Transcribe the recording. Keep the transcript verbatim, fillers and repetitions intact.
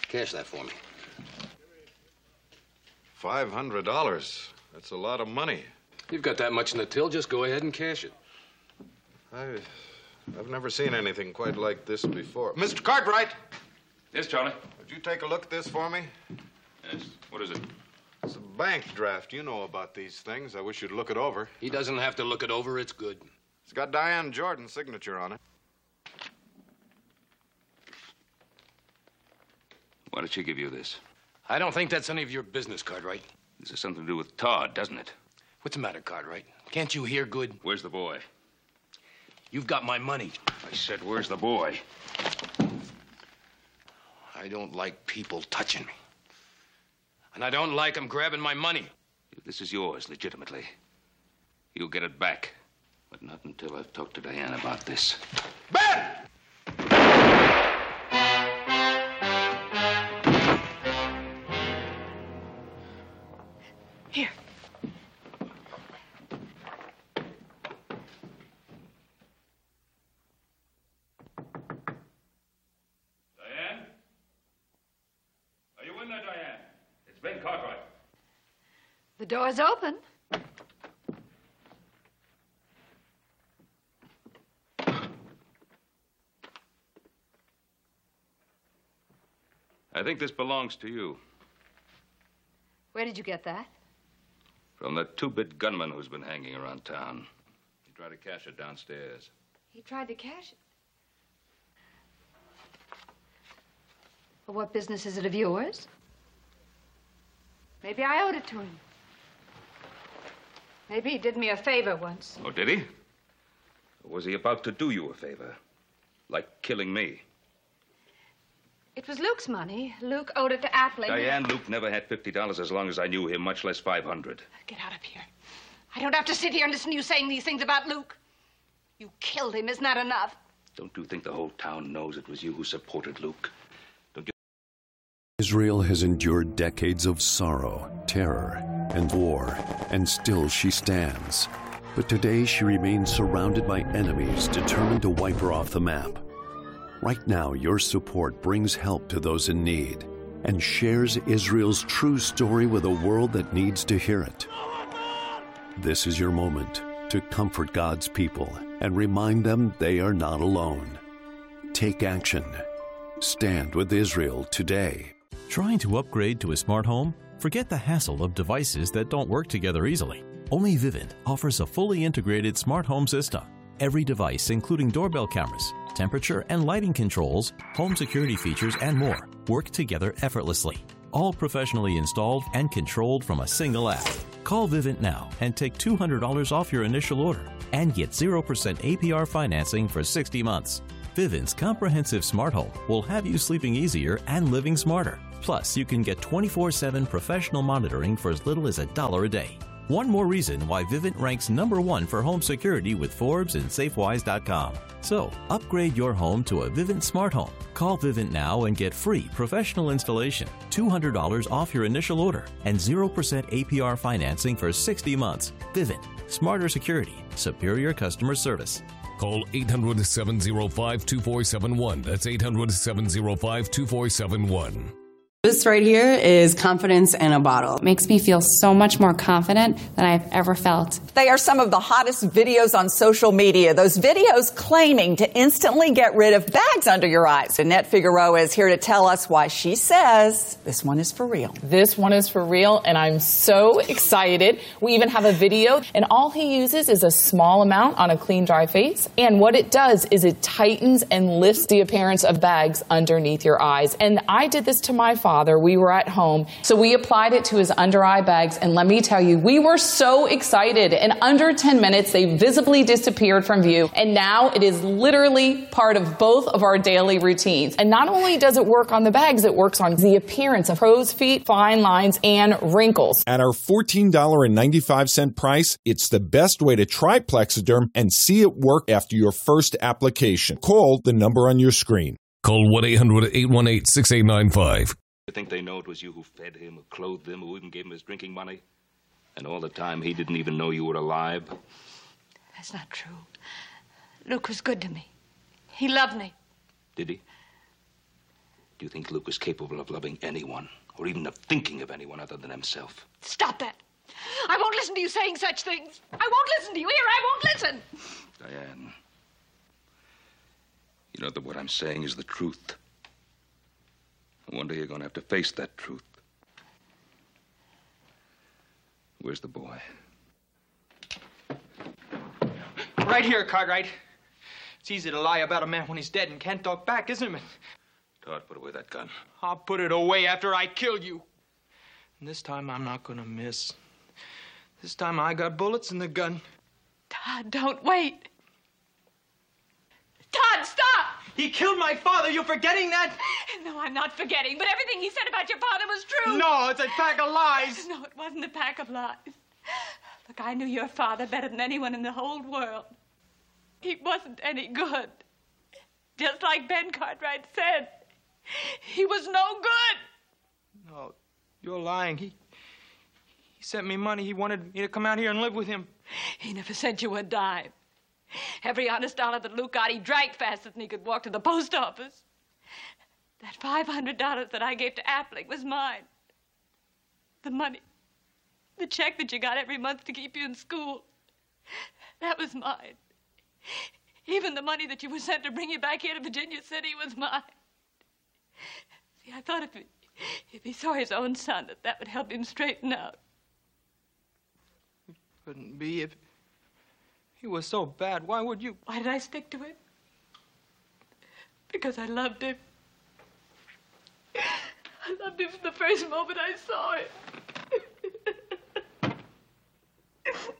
Cash that for me. Five hundred dollars. That's a lot of money. You've got that much in the till. Just go ahead and cash it. I, I've never seen anything quite like this before. Mister Cartwright! Yes, Charlie? Would you take a look at this for me? Yes. What is it? It's a bank draft. You know about these things. I wish you'd look it over. He doesn't have to look it over. It's good. It's got Diane Jordan's signature on it. Why did she give you this? I don't think that's any of your business, Cartwright. This has something to do with Todd, doesn't it? What's the matter, Cartwright? Can't you hear good? Where's the boy? You've got my money. I said, where's the boy? I don't like people touching me. And I don't like them grabbing my money. This is yours, legitimately. You'll get it back. But not until I've talked to Diane about this. Ben! Here. Diane? Are you in there, Diane? It's Ben Cartwright. The door's open. I think this belongs to you. Where did you get that? From the two-bit gunman who's been hanging around town. He tried to cash it downstairs. He tried to cash it. Well, what business is it of yours? Maybe I owed it to him. Maybe he did me a favor once. Oh, did he? Or was he about to do you a favor? Like killing me? It was Luke's money. Luke owed it to Appling. Diane, Luke never had fifty dollars as long as I knew him, much less five hundred. Get out of here. I don't have to sit here and listen to you saying these things about Luke. You killed him. Isn't that enough? Don't you think the whole town knows it was you who supported Luke? Don't you... Israel has endured decades of sorrow, terror, and war, and still she stands. But today she remains surrounded by enemies determined to wipe her off the map. Right now, your support brings help to those in need and shares Israel's true story with a world that needs to hear it. This is your moment to comfort God's people and remind them they are not alone. Take action. Stand with Israel today. Trying to upgrade to a smart home? Forget the hassle of devices that don't work together easily. Only Vivint offers a fully integrated smart home system. Every device, including doorbell cameras, temperature and lighting controls, home security features, and more, work together effortlessly. All professionally installed and controlled from a single app. Call Vivint now and take two hundred dollars off your initial order and get zero percent A P R financing for sixty months. Vivint's comprehensive smart home will have you sleeping easier and living smarter. Plus, you can get twenty-four seven professional monitoring for as little as a dollar a day. One more reason why Vivint ranks number one for home security with Forbes and Safewise dot com. So, upgrade your home to a Vivint smart home. Call Vivint now and get free professional installation, two hundred dollars off your initial order, and zero percent A P R financing for sixty months. Vivint. Smarter security. Superior customer service. Call eight hundred, seven oh five, two four seven one. That's eight hundred, seven oh five, two four seven one. This right here is confidence in a bottle. It makes me feel so much more confident than I've ever felt. They are some of the hottest videos on social media. Those videos claiming to instantly get rid of bags under your eyes. Annette Figueroa is here to tell us why she says this one is for real. This one is for real, and I'm so excited. We even have a video, and all he uses is a small amount on a clean, dry face. And what it does is it tightens and lifts the appearance of bags underneath your eyes. And I did this to my father. Father, we were at home, so we applied it to his under eye bags, and let me tell you, we were so excited. In under ten minutes, they visibly disappeared from view, and now it is literally part of both of our daily routines. And not only does it work on the bags, it works on the appearance of crow's feet, fine lines, and wrinkles. At our fourteen dollars and ninety-five cents price, it's the best way to try Plexiderm and see it work after your first application. Call the number on your screen. Call one eight hundred, eight one eight, six eight nine five. You think they know it was you who fed him, who clothed him, who even gave him his drinking money? And all the time he didn't even know you were alive? That's not true. Luke was good to me. He loved me. Did he? Do you think Luke is capable of loving anyone, or even of thinking of anyone other than himself? Stop that. I won't listen to you saying such things. I won't listen to you. Here, I won't listen. Diane, you know that what I'm saying is the truth. One day you're going to have to face that truth. Where's the boy? Right here, Cartwright. It's easy to lie about a man when he's dead and can't talk back, isn't it? Todd, put away that gun. I'll put it away after I kill you. And this time I'm not gonna miss. This time I got bullets in the gun. Todd, don't wait. Todd, stop! He killed my father. You forgetting that? No, I'm not forgetting, but everything he said about your father was true. No, it's a pack of lies. No, it wasn't a pack of lies. Look, I knew your father better than anyone in the whole world. He wasn't any good. Just like Ben Cartwright said. He was no good. No, you're lying. He, he sent me money. He wanted me to come out here and live with him. He never sent you a dime. Every honest dollar that Luke got, he drank faster than he could walk to the post office. That five hundred dollars that I gave to Appling was mine. The money, the check that you got every month to keep you in school, that was mine. Even the money that you were sent to bring you back here to Virginia City was mine. See, I thought if he, if he saw his own son, that that would help him straighten out. It couldn't be if he was so bad. Why would you? Why did I stick to him? Because I loved him. I loved him from the first moment I saw him.